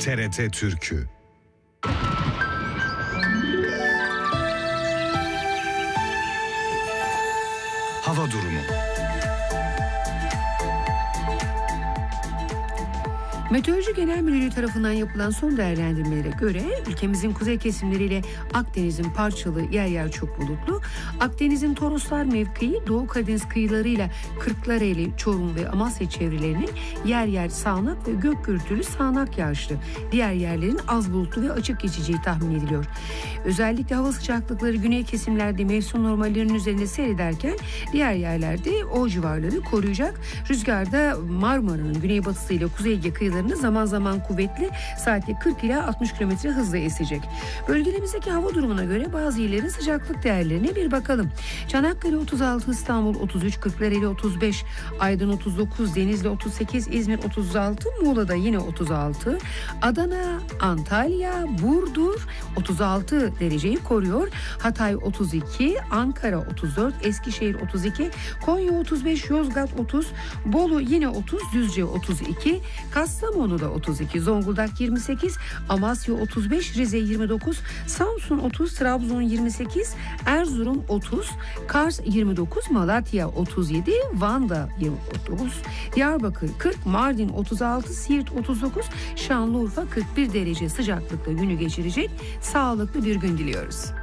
TRT Türkü. Hava durumu. Meteoroloji Genel Müdürlüğü tarafından yapılan son değerlendirmelere göre ülkemizin kuzey kesimleriyle Akdeniz'in parçalı, yer yer çok bulutlu, Akdeniz'in Toroslar mevkii, Doğu Karadeniz kıyılarıyla Kırklareli, Çorum ve Amasya çevrelerinin yer yer sağanak ve gök gürültülü sağanak yağışlı, diğer yerlerin az bulutlu ve açık geçeceği tahmin ediliyor. Özellikle hava sıcaklıkları güney kesimlerde mevsim normallerinin üzerinde seyrederken diğer yerlerde o civarları koruyacak. Rüzgar da Marmara'nın güneybatısı ile Kuzey Ege kıyılarında zaman zaman kuvvetli, saatte 40 ila 60 km hızla esecek. Bölgelerimizdeki hava durumuna göre bazı illerin sıcaklık değerlerine bir bakalım. Çanakkale 36, İstanbul 33, Kırklareli 35, Aydın 39, Denizli 38, İzmir 36, Muğla'da yine 36, Adana, Antalya, Burdur 36 dereceyi koruyor. Hatay 32, Ankara 34, Eskişehir 32, Konya 35, Yozgat 30, Bolu yine 30, Düzce 32, Kastamonu'da 32, Zonguldak 28, Amasya 35, Rize 29, Samsun 30, Trabzon 28, Erzurum 30, Kars 29, Malatya 37, Van'da 29, Diyarbakır 40, Mardin 36, Siirt 39, Şanlıurfa 41 derece sıcaklıkla günü geçirecek. Sağlıklı bir gün diliyoruz.